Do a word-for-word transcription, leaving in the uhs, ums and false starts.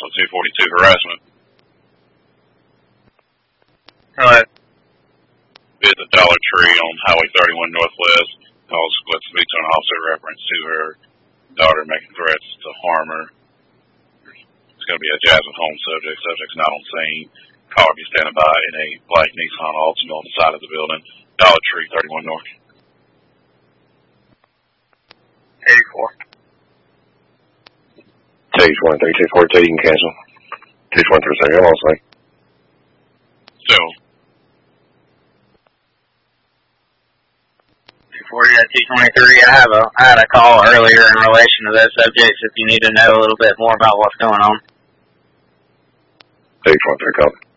with two forty-two harassment. Hello. Be at the Dollar Tree on Highway thirty-one Northwest. Calls let's speak to an officer reference to her daughter making threats to harm her. It's going to be a Jasmine home subject. Subject's not on scene. Caller be standing by in a black Nissan Altima on the side of the building. Dollar Tree, thirty-one North. eighty-four. Stage one three two four two, you can cancel. Stage one three seven, I'll say. Still. forty at two twenty-three. I have a I had a call earlier in relation to those subjects if you need to know a little bit more about what's going on. Stage one three, copy.